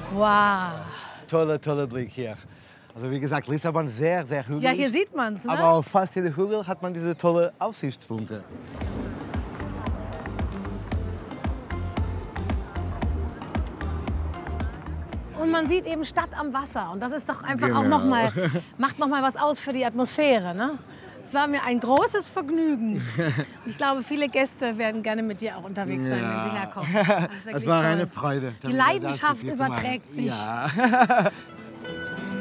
Wow. Tolle Blick hier. Also wie gesagt, Lissabon sehr hügelig. Ja, hier sieht man es, ne? Aber auf fast jeder Hügel hat man diese tolle Aussichtspunkte. Und man sieht eben Stadt am Wasser. Und das ist doch einfach auch Genau. macht noch mal was aus für die Atmosphäre, ne? Es war mir ein großes Vergnügen. Ich glaube, viele Gäste werden gerne mit dir auch unterwegs sein, wenn sie herkommen. Das ist Das wirklich war toll. eine Freude. Die Leidenschaft überträgt sich. Ja.